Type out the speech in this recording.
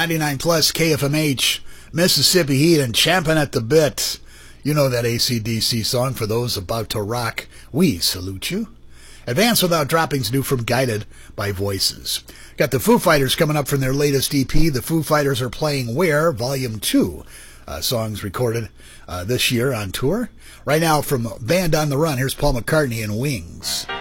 99 plus KFMH, Mississippi Heat, and Champing at the Bit. You know that AC/DC song. For those about to rock, we salute you. Advance Without Dropping's new from Guided by Voices. Got the Foo Fighters coming up from their latest EP. The Foo Fighters are playing Where, Volume 2. Songs recorded this year on tour. Right now from Band on the Run, here's Paul McCartney and Wings.